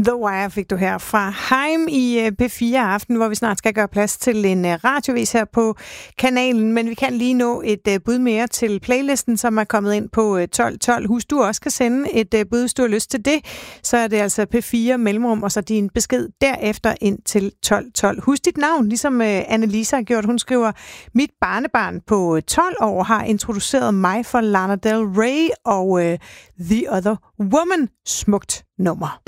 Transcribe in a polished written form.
The Wire fik du her fra Haim i P4 Aften, hvor vi snart skal gøre plads til en radiovis her på kanalen. Men vi kan lige nå et bud mere til playlisten, som er kommet ind på 1212. Husk, du også kan sende et bud, hvis du har lyst til det. Så er det altså P4 mellemrum, og så din besked derefter ind til 1212. Husk dit navn, ligesom Annelisa har gjort. Hun skriver, mit barnebarn på 12 år har introduceret mig for Lana Del Rey og The Other Woman. Smukt nummer.